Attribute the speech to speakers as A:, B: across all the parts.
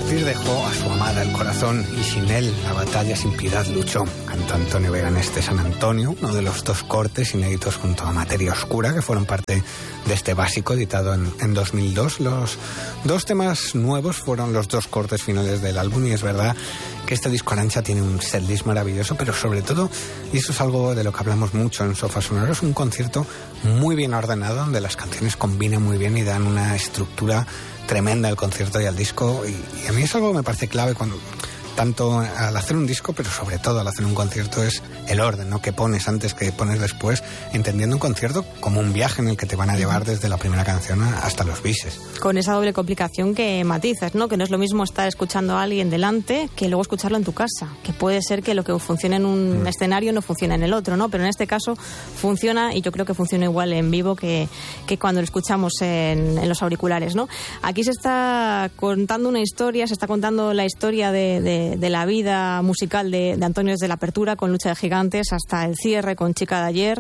A: partir dejó a su amada el corazón y sin él la batalla sin piedad luchó. Cantó Antonio Vega en este San Antonio, uno de los 2 cortes inéditos junto a Materia Oscura, que fueron parte de este básico editado en 2002. Los 2 temas nuevos fueron los 2 cortes finales del álbum, y es verdad que este disco Arantxa tiene un setlist maravilloso, pero sobre todo, y eso es algo de lo que hablamos mucho en Sofá Sonoro, es un concierto muy bien ordenado, donde las canciones combinan muy bien y dan una estructura tremenda al concierto y al disco, y a mí es algo que me parece clave cuando, tanto al hacer un disco, pero sobre todo al hacer un concierto, es el orden, ¿no? Que pones antes, que pones después, entendiendo un concierto como un viaje en el que te van a llevar desde la primera canción hasta los bises.
B: Con esa doble complicación que matizas, ¿no? Que no es lo mismo estar escuchando a alguien delante que luego escucharlo en tu casa, que puede ser que lo que funciona en un escenario no funciona en el otro, ¿no? Pero en este caso funciona, y yo creo que funciona igual en vivo que cuando lo escuchamos en los auriculares, ¿no? Aquí se está contando una historia, se está contando la historia de la vida musical de Antonio desde la apertura con Lucha de Gigantes hasta el cierre con Chica de Ayer.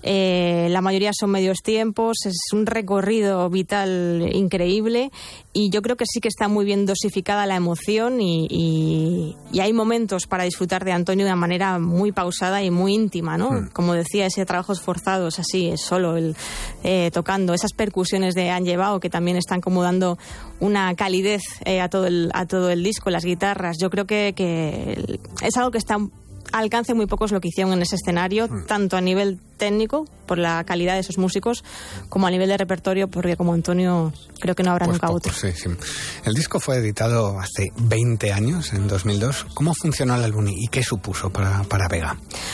B: La mayoría son medios tiempos, es un recorrido vital increíble, y yo creo que sí que está muy bien dosificada la emoción, y hay momentos para disfrutar de Antonio de una manera muy pausada y muy íntima, ¿no? Como decía, ese trabajos forzados, así, solo él tocando, esas percusiones de Han Llevado, que también están como dando una calidez a todo el disco, las guitarras. Yo creo que es algo que está al alcance muy pocos lo que hicieron en ese escenario, tanto a nivel técnico, por la calidad de esos músicos, como a nivel de repertorio, porque como Antonio creo que no habrá nunca otro.
A: Sí. El disco fue editado hace 20 años, en 2002. ¿Cómo funcionó el álbum y qué supuso para Vega?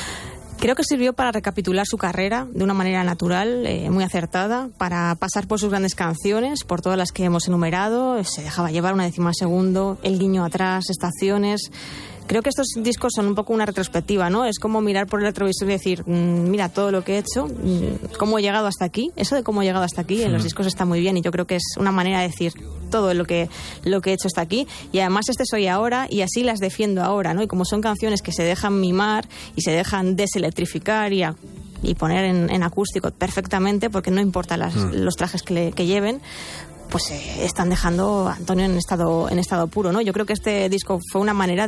B: Creo que sirvió para recapitular su carrera de una manera natural, muy acertada, para pasar por sus grandes canciones, por todas las que hemos enumerado. Se dejaba llevar una décima segundo, el guiño atrás, estaciones. Creo que estos discos son un poco una retrospectiva, ¿no? Es como mirar por el retrovisor y decir, mira todo lo que he hecho, cómo he llegado hasta aquí. Eso de cómo he llegado hasta aquí en los discos está muy bien, y yo creo que es una manera de decir todo lo que he hecho hasta aquí, y además este soy ahora y así las defiendo ahora, ¿no? Y como son canciones que se dejan mimar y se dejan deselectrificar y poner en acústico perfectamente, porque no importa los trajes que lleven, pues están dejando a Antonio en estado puro, ¿no? Yo creo que este disco fue una manera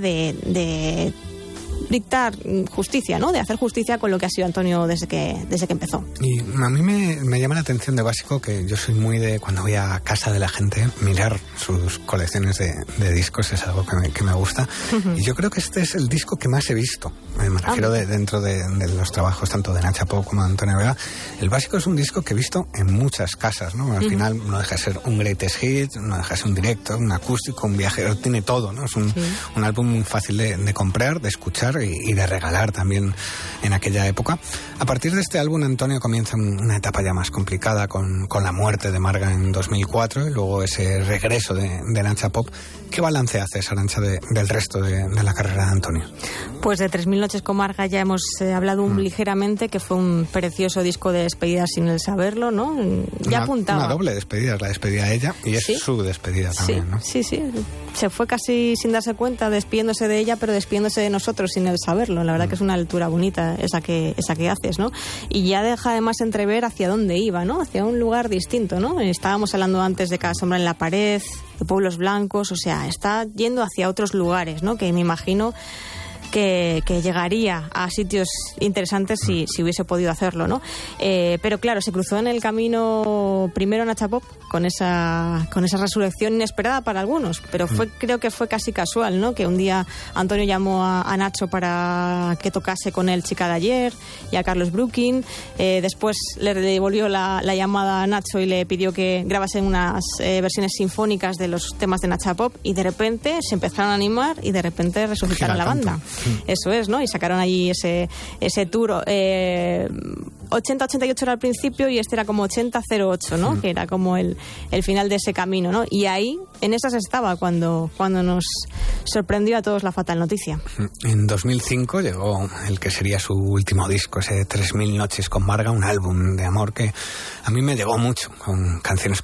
B: de dictar justicia, ¿no? De hacer justicia con lo que ha sido Antonio desde que empezó.
A: Y a mí me llama la atención de básico que yo soy muy de, cuando voy a casa de la gente, mirar sus colecciones de discos, es algo que me gusta. Y yo creo que este es el disco que más he visto. Me refiero dentro de los trabajos tanto de Nacha Pop como de Antonio Vega. El básico es un disco que he visto en muchas casas, ¿no? Al final no deja de ser un greatest hit, no deja de ser un directo, un acústico, un viajero, tiene todo, ¿no? Es un álbum muy fácil de comprar, de escuchar y de regalar también en aquella época. A partir de este álbum, Antonio comienza una etapa ya más complicada con la muerte de Marga en 2004 y luego ese regreso de Arantxa Pop. ¿Qué balance haces, Arantxa, del resto de la carrera de Antonio?
B: Pues de 3000 noches con Marga ya hemos hablado ligeramente, que fue un precioso disco de despedida sin el saberlo, ¿no? Ya apuntaba.
A: Una doble despedida, la despedida a ella y es su despedida también, ¿no?
B: Sí. Se fue casi sin darse cuenta, despidiéndose de ella, pero despidiéndose de nosotros sin el saberlo. La verdad que es una altura bonita esa que haces, ¿no? Y ya deja además entrever hacia dónde iba, ¿no? Hacia un lugar distinto, ¿no? Estábamos hablando antes de Cada sombra en la pared, de Pueblos Blancos, o sea, está yendo hacia otros lugares, ¿no? Que me imagino que llegaría a sitios interesantes si hubiese podido hacerlo, ¿no? Pero claro, se cruzó en el camino primero Nacha Pop con esa resurrección inesperada para algunos, pero creo que fue casi casual, ¿no? Que un día Antonio llamó a Nacho para que tocase con él Chica de Ayer y a Carlos Brooking. Después le devolvió la llamada a Nacho y le pidió que grabasen unas versiones sinfónicas de los temas de Nacha Pop, y de repente se empezaron a animar y de repente resucitaron la banda. Eso es, ¿no? Y sacaron allí ese tour. 80-88 era al principio y este era como 80-08, ¿no? Que era como el final de ese camino, ¿no? Y ahí, en esas estaba cuando nos sorprendió a todos la fatal noticia.
A: En 2005 llegó el que sería su último disco, ese 3000 noches con Marga, un álbum de amor que a mí me llegó mucho, con canciones